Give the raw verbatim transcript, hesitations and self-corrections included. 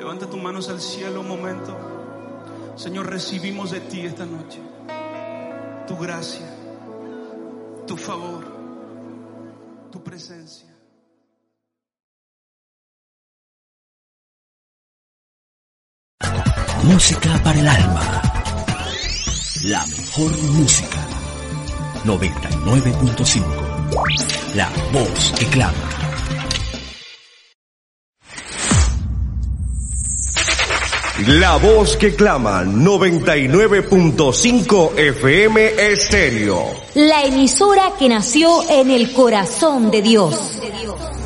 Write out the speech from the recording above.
Levanta tus manos al cielo un momento. Señor, recibimos de ti esta noche tu gracia, tu favor, tu presencia. Música para el alma. La mejor música. noventa y nueve punto cinco. La voz que clama. La voz que clama, noventa y nueve punto cinco F M Estéreo. La emisora que nació en el corazón de Dios.